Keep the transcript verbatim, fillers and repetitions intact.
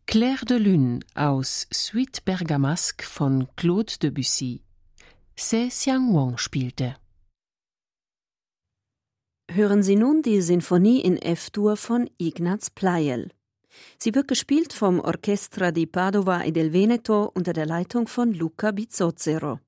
Clair de Lune aus Suite Bergamasque von Claude Debussy. Se Xiang Wang spielte. Hören Sie nun die Sinfonie in F-Dur von Ignaz Pleyel. Sie wird gespielt vom Orchestra di Padova e del Veneto unter der Leitung von Luca Bizzozero.